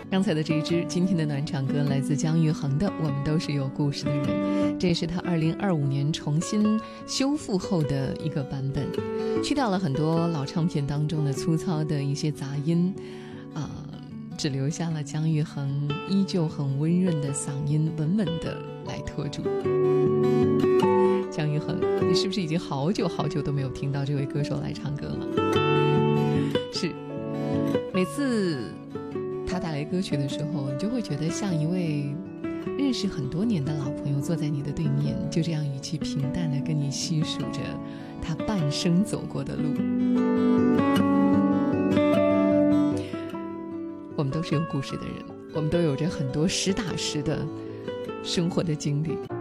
刚才的这一支今天的暖场歌来自姜育恒的《我们都是有故事的人》，这也是他2025年重新修复后的一个版本，去掉了很多老唱片当中的粗糙的一些杂音只留下了姜育恒依旧很温润的嗓音，稳稳的来拖住。姜育恒，你是不是已经好久好久都没有听到这位歌手来唱歌了？是，每次他带来歌曲的时候，你就会觉得像一位认识很多年的老朋友坐在你的对面，就这样语气平淡地跟你细数着他半生走过的路。我们都是有故事的人，我们都有着很多实打实的生活的经历。